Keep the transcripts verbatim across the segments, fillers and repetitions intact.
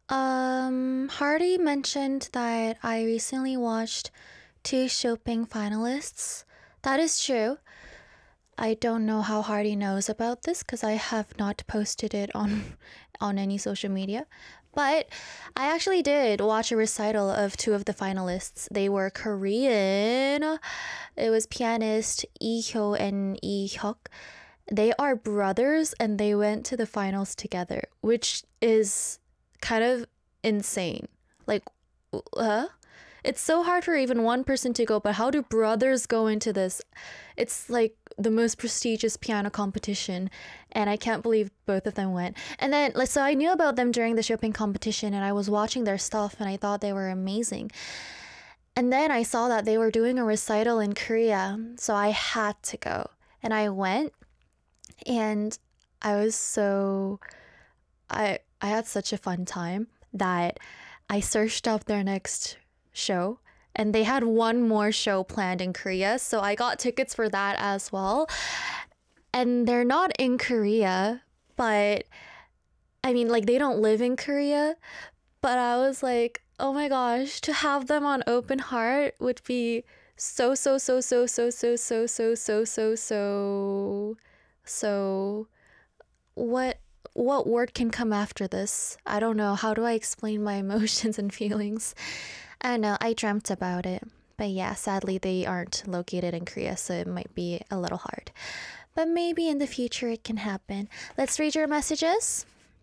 Um, Hardy mentioned that I recently watched two Shopping finalists. That is true. I don't know how Hardy knows about this because I have not posted it on on any social media. But I actually did watch a recital of two of the finalists. They were Korean. It was pianist Lee Hyo and Lee Hyuk. They are brothers and they went to the finals together, which is kind of insane. Like, huh? It's so hard for even one person to go, but how do brothers go into this? It's like the most prestigious piano competition, and I can't believe both of them went. And then, like, so I knew about them during the Chopin competition, and I was watching their stuff, and I thought they were amazing. And then I saw that they were doing a recital in Korea, so I had to go. And I went, and I was so... I I had such a fun time that I searched up their next show, and they had one more show planned in Korea, so I got tickets for that as well. And they're not in Korea, but I mean, like, they don't live in Korea, but I was like, oh my gosh, to have them on Open Heart would be so so so so so so so so so so so so what what word can come after this? I don't know. How do I explain my emotions and feelings? I don't know. I dreamt about it. But yeah, sadly, they aren't located in Korea, so it might be a little hard. But maybe in the future it can happen. Let's read your messages.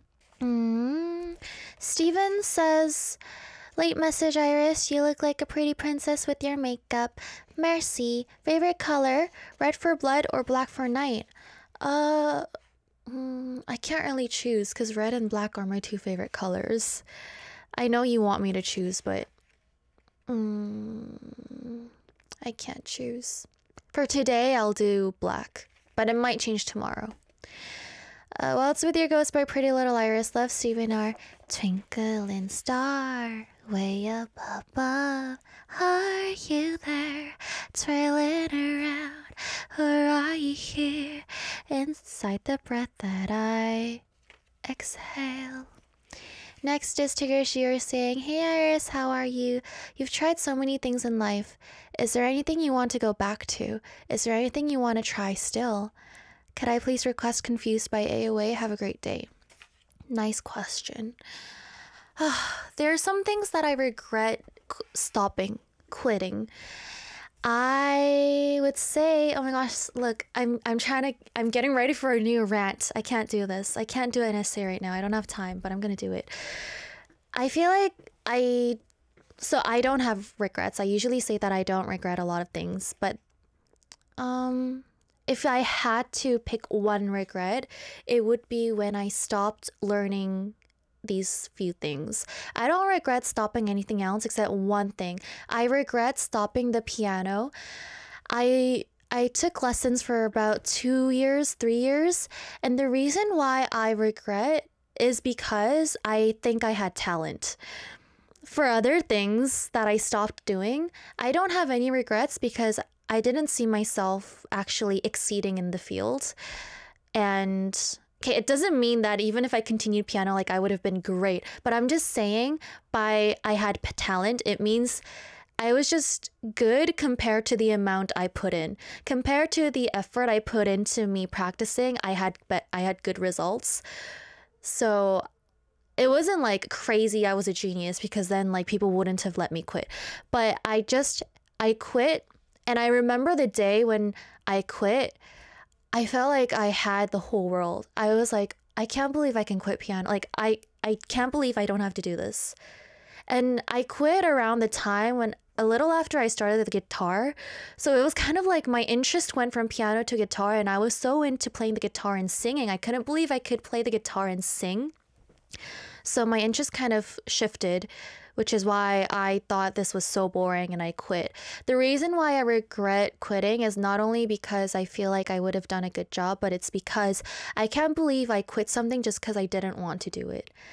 Mm. Steven says, late message, Iris. You look like a pretty princess with your makeup. Merci. Favorite color? Red for blood or black for night? Uh... Mm, I can't really choose because red and black are my two favorite colors. I know you want me to choose, but mm, I can't choose. For today, I'll do black, but it might change tomorrow. Uh, Waltz with Your Ghost by Pretty Little Iris. Love, Stephen R. Twinkling star, way up above. Are you there, twirling around? Or are you here, inside the breath that I exhale? Next is Tigger Shear saying, hey Iris, how are you? You've tried so many things in life. Is there anything you want to go back to? Is there anything you want to try still? Could I please request Confused by A O A? Have a great day. Nice question. There are some things that I regret stopping, quitting. I would say, oh my gosh, look, I'm I'm trying to, I'm getting ready for a new rant. I can't do this. I can't do an essay right now. I don't have time, but I'm going to do it. I feel like I, so I don't have regrets. I usually say that I don't regret a lot of things, but um, if I had to pick one regret, it would be when I stopped learning these few things. I don't regret stopping anything else except one thing. I regret stopping the piano. I I took lessons for about two years, three years, and the reason why I regret is because I think I had talent. For other things that I stopped doing, I don't have any regrets because I didn't see myself actually exceeding in the field. And okay, it doesn't mean that even if I continued piano, like I would have been great. But I'm just saying by I had p- talent, it means I was just good compared to the amount I put in. Compared to the effort I put into me practicing, I had but I had good results. So it wasn't like crazy I was a genius because then like people wouldn't have let me quit. But I just I quit, and I remember the day when I quit. I felt like I had the whole world. I was like, I can't believe I can quit piano. Like, I, I can't believe I don't have to do this. And I quit around the time when, a little after I started the guitar. So it was kind of like my interest went from piano to guitar, and I was so into playing the guitar and singing. I couldn't believe I could play the guitar and sing. So my interest kind of shifted, which is why I thought this was so boring and I quit. The reason why I regret quitting is not only because I feel like I would have done a good job, but it's because I can't believe I quit something just because I didn't want to do it.